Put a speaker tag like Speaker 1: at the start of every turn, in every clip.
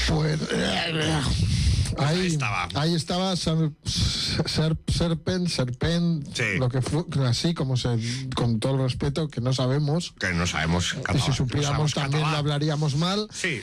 Speaker 1: Pues ahí estaba Serpen,
Speaker 2: sí.
Speaker 1: lo que fue, así como con todo el respeto, que no sabemos.
Speaker 2: Que no sabemos catalán.
Speaker 1: Y si supiéramos también lo hablaríamos mal.
Speaker 2: Sí.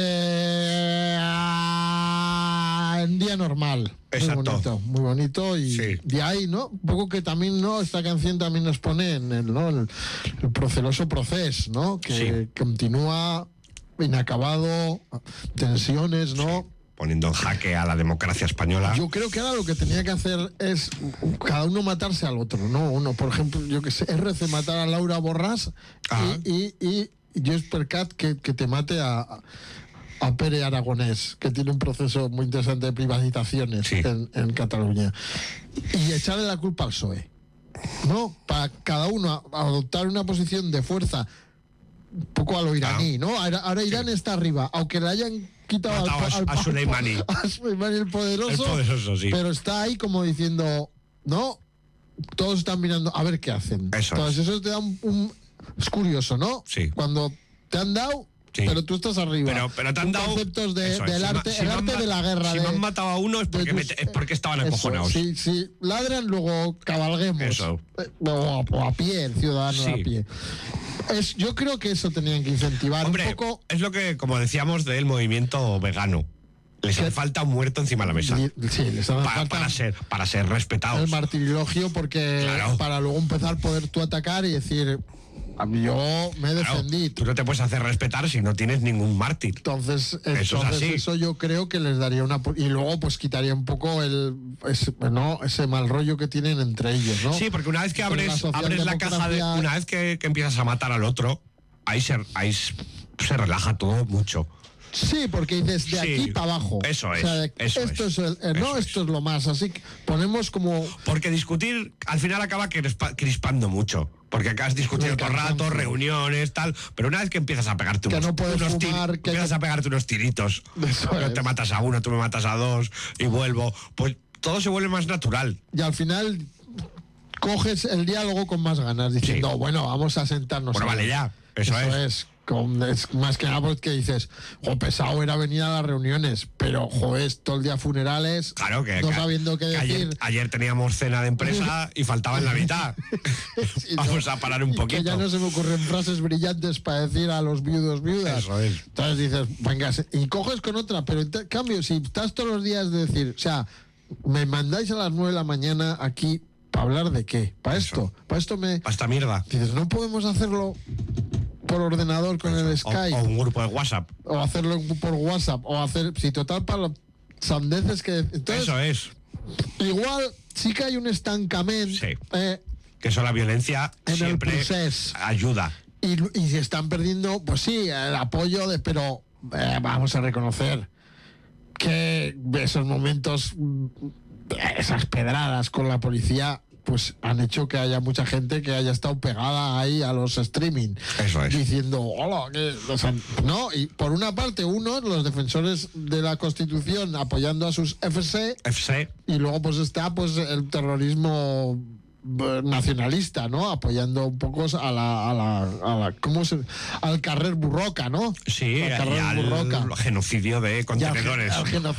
Speaker 1: En día normal.
Speaker 2: Exacto.
Speaker 1: Muy bonito. Y
Speaker 2: sí.
Speaker 1: De ahí, ¿no? Un poco que también, ¿no? Esta canción también nos pone en el proceloso proceso, ¿no? Que continúa inacabado, tensiones, ¿no?
Speaker 2: Sí. Poniendo en jaque a la democracia española.
Speaker 1: Yo creo que ahora lo que tenía que hacer es cada uno matarse al otro, ¿no? Uno, por ejemplo, yo que sé, RC matar a Laura Borràs y Jesper Cat que te mate a Pere Aragonés, que tiene un proceso muy interesante de privatizaciones
Speaker 2: sí.
Speaker 1: en Cataluña. Y echarle la culpa al PSOE, ¿no? Para cada uno adoptar una posición de fuerza un poco a lo iraní, ¿no? Ahora Irán está arriba, aunque le hayan quitado
Speaker 2: a Soleimani.
Speaker 1: A Soleimani el poderoso.
Speaker 2: El poderoso, sí.
Speaker 1: Pero está ahí como diciendo, no, todos están mirando a ver qué hacen.
Speaker 2: Entonces
Speaker 1: eso te da es curioso, ¿no?
Speaker 2: Sí.
Speaker 1: Cuando te han dado,
Speaker 2: sí.
Speaker 1: pero tú estás arriba.
Speaker 2: Pero te han dado
Speaker 1: conceptos del arte, el arte de la guerra.
Speaker 2: Si me han matado a uno es porque estaban acojonados.
Speaker 1: Si ladran, luego cabalguemos.
Speaker 2: Eso.
Speaker 1: O a pie, el ciudadano a pie. Yo creo que eso tenían que incentivar.
Speaker 2: Hombre,
Speaker 1: un poco.
Speaker 2: Es lo que, como decíamos, del movimiento vegano. Les hace falta un muerto encima de la mesa.
Speaker 1: Sí, les hace falta
Speaker 2: para ser respetados.
Speaker 1: El martirilogio, porque
Speaker 2: claro.
Speaker 1: Para luego empezar poder tú atacar y decir, yo me defendí.
Speaker 2: Tú no te puedes hacer respetar si no tienes ningún mártir.
Speaker 1: Entonces eso yo creo que les daría una... Y luego pues quitaría un poco ese mal rollo que tienen entre ellos, ¿no?
Speaker 2: Sí, porque una vez que abres la caja una vez que empiezas a matar al otro, ahí se relaja todo mucho.
Speaker 1: Sí, porque dices de aquí para abajo.
Speaker 2: Eso es.
Speaker 1: O sea, esto es lo más. Así que ponemos como.
Speaker 2: Porque discutir al final acaba crispando mucho. Porque acabas discutiendo todo el rato, reuniones, tal. Pero una vez que empiezas a pegarte empiezas a pegarte unos tiritos. Yo te matas a uno, tú me matas a dos y vuelvo. Pues todo se vuelve más natural.
Speaker 1: Y al final coges el diálogo con más ganas, diciendo, bueno, vamos a sentarnos.
Speaker 2: Bueno, vale ya. Eso es.
Speaker 1: Es más que nada porque dices, pesado era venir a las reuniones, pero todo el día funerales,
Speaker 2: claro que,
Speaker 1: no sabiendo qué decir.
Speaker 2: Ayer teníamos cena de empresa y faltaba la mitad. Sí, vamos a parar un poquito.
Speaker 1: Que ya no se me ocurren frases brillantes para decir a los viudas.
Speaker 2: Eso es.
Speaker 1: Entonces dices, venga, y coges con otra, pero en cambio, si estás todos los días de decir, o sea, me mandáis a las 9 de la mañana aquí, ¿para hablar de qué? ¿Para esto? ¿Para esta mierda? Dices, no podemos hacerlo por ordenador con el Skype.
Speaker 2: O un grupo de WhatsApp.
Speaker 1: O hacerlo por WhatsApp. O hacer... Si total para las sandeces que... Entonces,
Speaker 2: eso es.
Speaker 1: Igual sí que hay un estancamiento.
Speaker 2: Sí. Que eso la violencia siempre ayuda.
Speaker 1: Y se están perdiendo, pues sí, el apoyo pero vamos a reconocer que esos momentos, esas pedradas con la policía, pues han hecho que haya mucha gente que haya estado pegada ahí a los streaming.
Speaker 2: Eso es.
Speaker 1: Diciendo, hola, no, y por una parte los defensores de la Constitución apoyando a sus FC. Y luego pues está el terrorismo nacionalista, ¿no? Apoyando un poco a la al carrer Burroca, ¿no?
Speaker 2: Sí, al genocidio de contenedores.